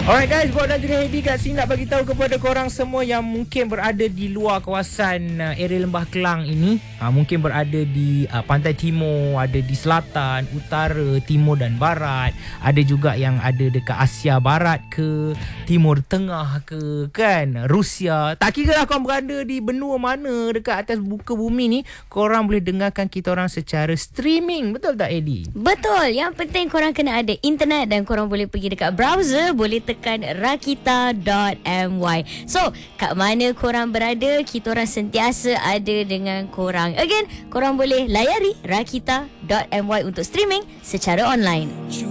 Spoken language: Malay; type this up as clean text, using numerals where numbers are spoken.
Alright guys, Bob dan juga Heidi kat sini nak bagi tahu kepada korang semua yang mungkin berada di luar kawasan area Lembah Kelang ini, mungkin berada di pantai timur, ada di selatan, utara, timur dan barat, ada juga yang ada dekat Asia Barat ke, Timur Tengah ke, kan, Rusia. Tak kira lah korang berada di benua mana dekat atas buka bumi ni, korang boleh dengarkan kita orang secara streaming. Betul tak, Heidi? Betul. Yang penting korang kena ada internet dan korang boleh pergi dekat browser, boleh tekan rakita.my. So, kat mana korang berada, kita orang sentiasa ada dengan korang. Again, korang boleh layari rakita.my untuk streaming secara online.